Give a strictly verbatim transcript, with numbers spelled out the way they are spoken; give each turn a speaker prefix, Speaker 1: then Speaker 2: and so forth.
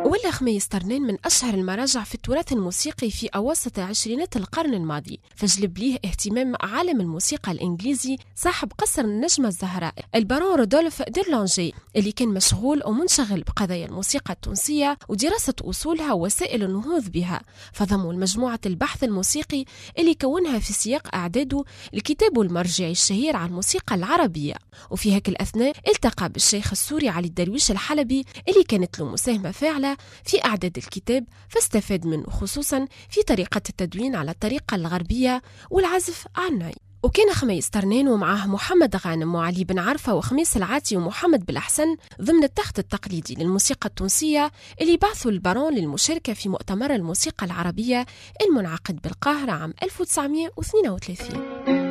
Speaker 1: ولا خميس طرنين من أشهر المراجع في التراث الموسيقي في أواسط عشرينات القرن الماضي، فجلب ليه اهتمام عالم الموسيقى الإنجليزي صاحب قصر النجمة الزهراء البارون رودولف ديرلانجي، اللي كان مشغول ومنشغل بقضايا الموسيقى التونسية ودراسة أصولها ووسائل النهوض بها، فضموا المجموعة البحث الموسيقي اللي كونها في سياق أعداده الكتاب المرجعي الشهير عن الموسيقى العربية. وفي هاك الأثناء التقى بالشيخ السوري علي الدرويش الحلبي اللي كانت له مساهمة فاعلة في أعداد الكتاب، فاستفاد منه خصوصا في طريقة التدوين على الطريقة الغربية والعزف على الناي. وكان خميس طرنين ومعه محمد غانم وعلي بن عرفة وخميس العاتي ومحمد بالأحسن ضمن التخت التقليدي للموسيقى التونسية اللي بعثوا البارون للمشاركة في مؤتمر الموسيقى العربية المنعقد بالقاهرة عام ألف وتسعمائة واثنين وثلاثين.